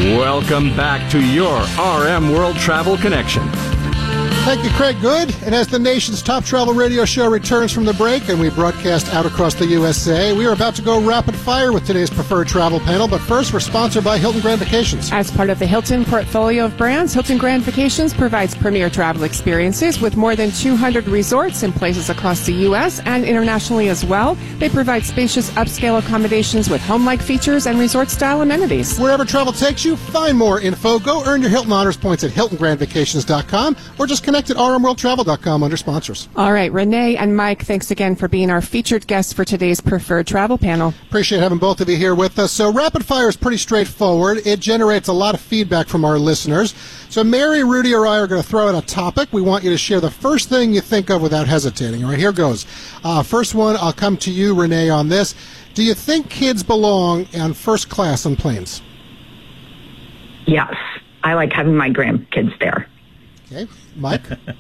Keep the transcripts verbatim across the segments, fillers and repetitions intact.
Welcome back to your R M World Travel Connection. Thank you, Craig Good. And as the nation's top travel radio show returns from the break and we broadcast out across the U S A, we are about to go rapid fire with today's preferred travel panel. But first, we're sponsored by Hilton Grand Vacations. As part of the Hilton portfolio of brands, Hilton Grand Vacations provides premier travel experiences with more than two hundred resorts in places across the U S and internationally as well. They provide spacious upscale accommodations with home-like features and resort-style amenities. Wherever travel takes you, find more info. Go earn your Hilton Honors points at hilton grand vacations dot com or just connect at r m world travel dot com under sponsors. All right, Renee and Mike, thanks again for being our featured guests for today's preferred travel panel. Appreciate having both of you here with us. So rapid fire is pretty straightforward. It generates a lot of feedback from our listeners. So Mary, Rudy, or I are going to throw out a topic. We want you to share the first thing you think of without hesitating. All right, here goes. Uh, first one, I'll come to you, Renee, on this. Do you think kids belong on first class on planes? Yes. I like having my grandkids there. Okay. Mike?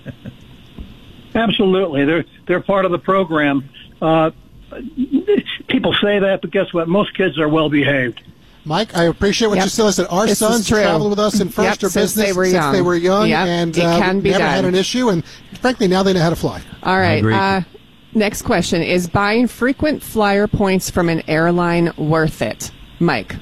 Absolutely. They're they're part of the program. Uh, people say that, but guess what? Most kids are well behaved. Mike, I appreciate what Yep. you said. Listen, our This sons is true. traveled with us in first Yep, or since business they were since young. they were young, Yep, and it uh, can be never done. had an issue. And frankly, now they know how to fly. All right. agree. Uh, next question. Is buying frequent flyer points from an airline worth it? Mike?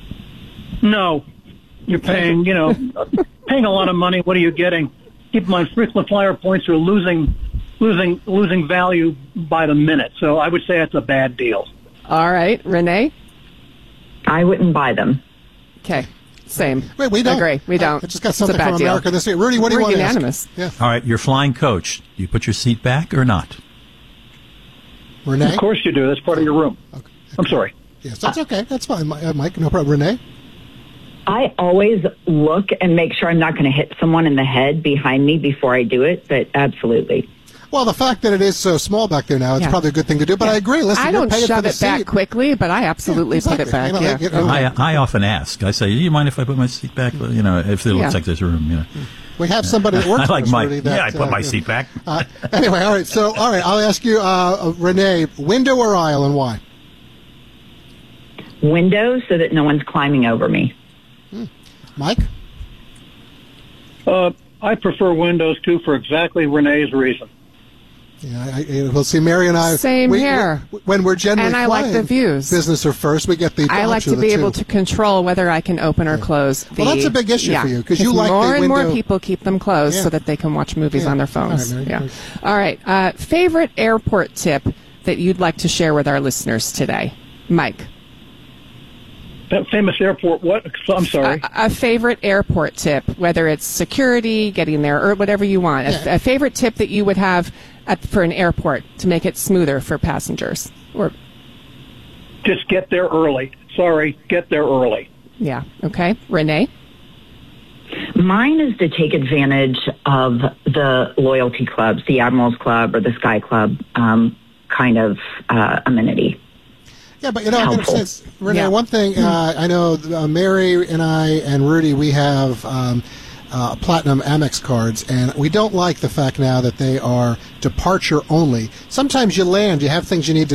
No, you're paying, you know, paying a lot of money. What are you getting? Keep in mind, frequent flyer points are losing, losing, losing value by the minute. So I would say that's a bad deal. All right. Renee? I wouldn't buy them. Okay. Same. Wait, we don't. Agree. We don't. I just got It's a something bad from deal. America this year. Rudy, what do you We're want unanimous. to ask? All right, you're flying coach. You put your seat back or not? Yeah. Renee? Of course you do. That's part of your room. Okay. I'm sorry. Yes, that's okay. That's fine. Mi- uh, Mike, no problem. Renee? I always look and make sure I'm not going to hit someone in the head behind me before I do it, but absolutely. Well, the fact that it is so small back there now, it's Yeah. probably a good thing to do. But I agree. Listen, I you're don't paying shove for the it back seat. quickly, but I absolutely Yeah, put it back. exactly. You know, Yeah. like, you know, I, I often ask. I say, "Do you mind if I put my seat back?" You know, if it looks Yeah. like there's room. You know, We have somebody that works I like for us, my Rudy, that, yeah. I put uh, my yeah. seat back. Uh, anyway, all right. So, all right, I'll ask you, uh, Renee, window or aisle, and why? Windows so that no one's climbing over me. Mike? Uh, I prefer windows too for exactly Renee's reason. Yeah, I, I, we'll see. Mary and I. Same we, here. we- when we're generally And I like flying the views. business or first, we get the. I like option to of be the able two. to control whether I can open or close. The, Well, that's a big issue yeah, for you, 'cause you like the more and more window- people keep them closed Yeah. so that they can watch movies Yeah. on their All right, phones. Mary. yeah. All right. Uh, favorite airport tip that you'd like to share with our listeners today, Mike? That famous airport, what? I'm sorry. A, a favorite airport tip, whether it's security, getting there, or whatever you want. Yeah. A, a favorite tip that you would have at, for an airport to make it smoother for passengers. Or Just get there early. Sorry, get there early. yeah. Okay. Renee? Mine is to take advantage of the loyalty clubs, the Admirals Club or the Sky Club um, kind of uh, amenity. Yeah, but you know, in a Helpful. sense, Renee, Yeah. one thing uh, I know, uh, Mary and I and Rudy, we have um, uh, platinum Amex cards, and we don't like the fact now that they are departure only. Sometimes you land, you have things you need to